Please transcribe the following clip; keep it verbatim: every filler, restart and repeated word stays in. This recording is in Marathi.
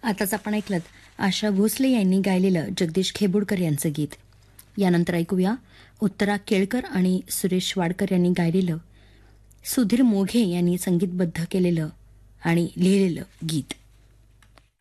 आताच आपण ऐकलं आशा भोसले यांनी गायलेलं जगदीश खेबुडकर यांचं गीत. यानंतर ऐकूया उत्तरा केळकर आणि सुरेश वाडकर यांनी गायलेलं, सुधीर मोघे यांनी संगीतबद्ध केलेलं आणि लिहिलेलं गीत.